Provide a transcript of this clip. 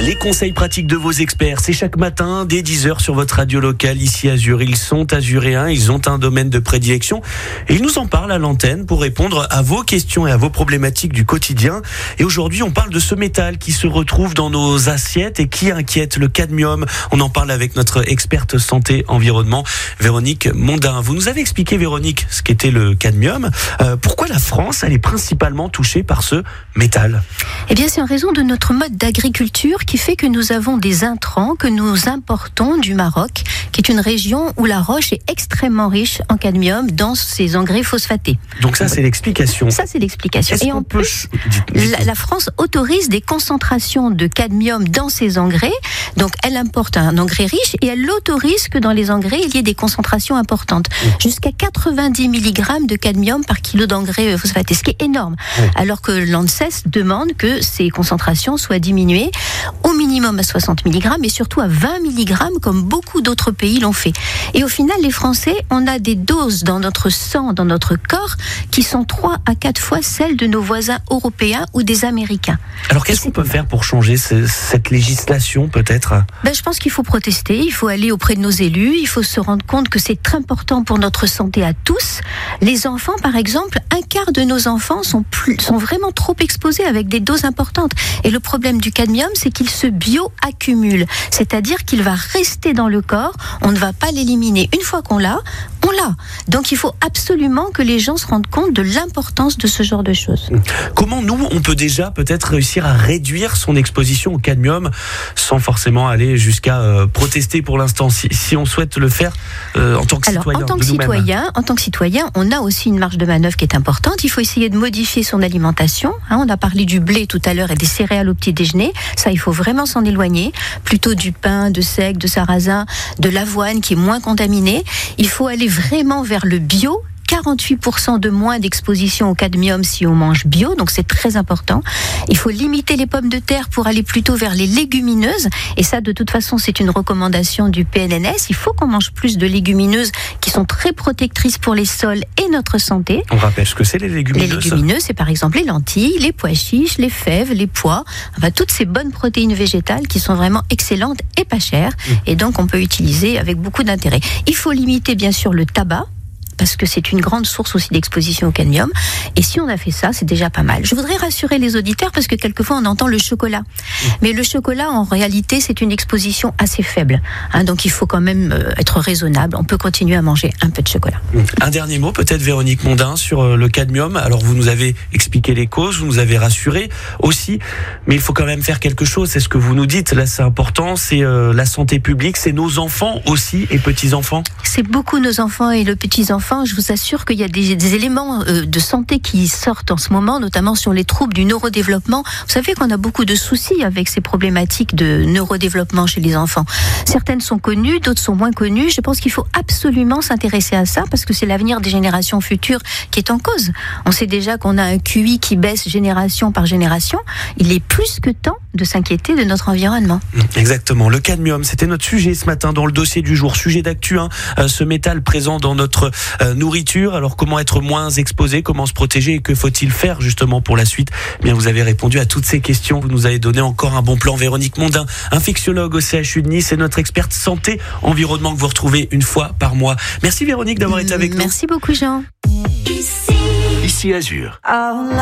Les conseils pratiques de vos experts, c'est chaque matin dès 10h sur votre radio locale ici Azur. Ils sont azuréens, ils ont un domaine de prédilection et ils nous en parlent à l'antenne pour répondre à vos questions et à vos problématiques du quotidien. Et aujourd'hui, on parle de ce métal qui se retrouve dans nos assiettes et qui inquiète, le cadmium. On en parle avec notre experte santé environnement, Véronique Mondin. Vous nous avez expliqué, Véronique, ce qu'était le cadmium. Pourquoi la France, elle est principalement touchée par ce métal ? Eh bien, c'est en raison de notre mode d'agriculture qui fait que nous avons des intrants que nous importons du Maroc, qui est une région où la roche est extrêmement riche en cadmium dans ses engrais phosphatés. Donc ça, c'est l'explication. Ça, c'est l'explication. Est-ce et en plus, la France autorise des concentrations de cadmium dans ses engrais. Donc, elle importe un engrais riche et elle autorise que dans les engrais, il y ait des concentrations importantes. Jusqu'à 90 mg de cadmium par kilo d'engrais phosphatés, ce qui est énorme. Alors que l'ANSES demande que ces concentrations soient diminuées au minimum à 60 mg et surtout à 20 mg comme beaucoup d'autres pays l'ont fait. Et au final, les Français, on a des doses dans notre sang, dans notre corps, qui sont 3 à 4 fois celles de nos voisins européens ou des Américains. Alors qu'est-ce qu'on peut faire pour changer cette législation peut-être ? Je pense qu'il faut protester, il faut aller auprès de nos élus, il faut se rendre compte que c'est très important pour notre santé à tous. Les enfants, par exemple, un quart de nos enfants sont vraiment trop exposés avec des doses importantes. Et le problème du cadmium, c'est qu'il se bioaccumule. C'est-à-dire qu'il va rester dans le corps, on ne va pas l'éliminer. Une fois qu'on l'a, on l'a. Donc il faut absolument que les gens se rendent compte de l'importance de ce genre de choses. Comment nous, on peut déjà peut-être réussir à réduire son exposition au cadmium sans forcément aller jusqu'à protester pour l'instant, si on souhaite le faire en tant que citoyen. En tant que citoyen, on a aussi une marge de manœuvre qui est importante. Il faut essayer de modifier son alimentation. On a parlé du blé tout à l'heure et des céréales au petit déjeuner. Ça, il faut vraiment s'en éloigner. Plutôt du pain, de seigle, de sarrasin, de l'avoine qui est moins contaminée. Il faut aller vraiment vers le bio. 48% de moins d'exposition au cadmium si on mange bio, donc c'est très important. Il faut limiter les pommes de terre pour aller plutôt vers les légumineuses, et ça de toute façon c'est une recommandation du PNNS. Il faut qu'on mange plus de légumineuses qui sont très protectrices pour les sols et notre santé. On rappelle ce que c'est les légumineuses. Les légumineuses, c'est par exemple les lentilles, les pois chiches, les fèves, les pois, toutes ces bonnes protéines végétales qui sont vraiment excellentes et pas chères, et donc on peut utiliser avec beaucoup d'intérêt. Il faut limiter bien sûr le tabac, parce que c'est une grande source aussi d'exposition au cadmium. Et si on a fait ça, c'est déjà pas mal. Je voudrais rassurer les auditeurs, parce que quelquefois on entend le chocolat. Mais le chocolat, en réalité, c'est une exposition assez faible. Donc il faut quand même être raisonnable. On peut continuer à manger un peu de chocolat. Un dernier mot, peut-être, Véronique Mondin, sur le cadmium. Alors vous nous avez expliqué les causes, vous nous avez rassuré aussi, mais il faut quand même faire quelque chose. C'est ce que vous nous dites, là c'est important, c'est la santé publique, c'est nos enfants aussi et petits-enfants. C'est beaucoup nos enfants et les petits-enfants. Je vous assure qu'il y a des éléments de santé qui sortent en ce moment, notamment sur les troubles du neurodéveloppement. Vous savez qu'on a beaucoup de soucis avec ces problématiques de neurodéveloppement chez les enfants. Certaines sont connues, d'autres sont moins connues. Je pense qu'il faut absolument s'intéresser à ça parce que c'est l'avenir des générations futures qui est en cause. On sait déjà qu'on a un QI qui baisse génération par génération. Il est plus que temps de s'inquiéter de notre environnement. Exactement. Le cadmium, c'était notre sujet ce matin dans le dossier du jour. Sujet d'actu, ce métal présent dans notre nourriture. Alors comment être moins exposé, comment se protéger et que faut-il faire justement pour la suite ? Bien, vous avez répondu à toutes ces questions. Vous nous avez donné encore un bon plan. Véronique Mondin, infectiologue au CHU de Nice et notre experte santé environnement que vous retrouvez une fois par mois. Merci Véronique d'avoir été avec nous. Merci beaucoup Jean. Ici Azur.